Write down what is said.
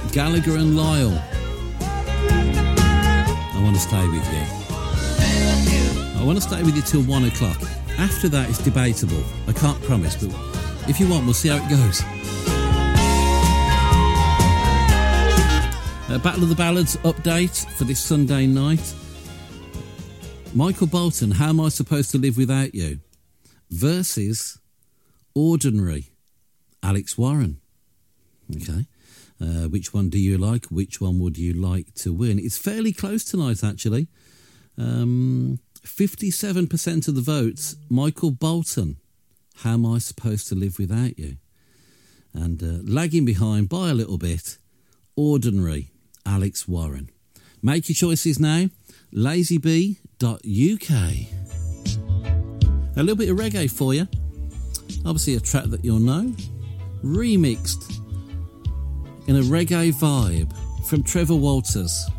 Gallagher and Lyle. I want to stay with you. I want to stay with you till 1 o'clock. After that, it's debatable. I can't promise, but if you want, we'll see how it goes. Battle of the Ballads update for this Sunday night. Michael Bolton, How Am I Supposed to Live Without You? Versus Ordinary, Alex Warren. Okay. Which one do you like? Which one would you like to win? It's fairly close tonight, actually. 57% of the votes, Michael Bolton, How Am I Supposed to Live Without You? And lagging behind by a little bit, Ordinary, Alex Warren. Make your choices now. lazybee.uk. A little bit of reggae for you. Obviously a track that you'll know. Remixed in a reggae vibe from Trevor Walters.